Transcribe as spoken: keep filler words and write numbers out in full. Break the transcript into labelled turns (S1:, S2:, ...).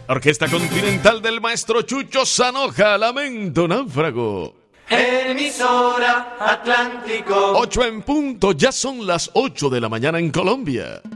S1: Orquesta Continental del maestro Chucho Zanoja, Lamento Náufrago.
S2: Emisora Atlántico.
S1: Ocho en punto, ya son las ocho de la mañana en Colombia.